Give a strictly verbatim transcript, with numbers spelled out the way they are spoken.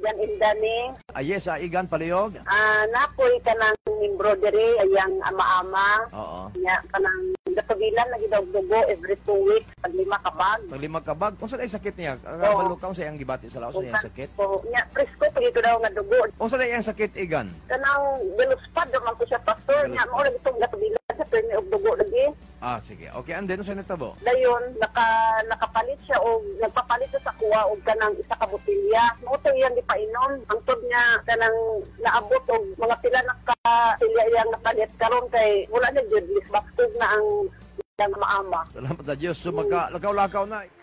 Igan Indani. Ah, yes, ah, Igan Palihog. Ah, nakoy ka ng embroidery, ayang ama-ama. Oo. Nya, ka ng gatubilan, lagi daw dugo every two weeks, pag lima ka bag. Pag lima ka bag, kung saan ay sakit niya? Oo. Kabalo ka, kung saan ang gibati sa laos, saan ang sakit? So, nya, presko, pag ito daw nga dugo. Kung saan ay ang sakit, Igan? Kanang beluspad, naman ko siya, pastor. Nya, Beluspad. mo lang itong gatubilan sa permi og dugo lagi. Ah, sige. Okay, and then, saan nitabo? Dayon, naka, nakapalit siya o nagpapalit siya sa kuha o kanang isa ka botilya. Muto yan di painom. Ang tod niya kanang naabot o mga pila na ka silya iyang napalit karon kay wala na jud lisbastog na ang ang maama. Salamat sa Diyos. So, magka, lakaw-lakaw na.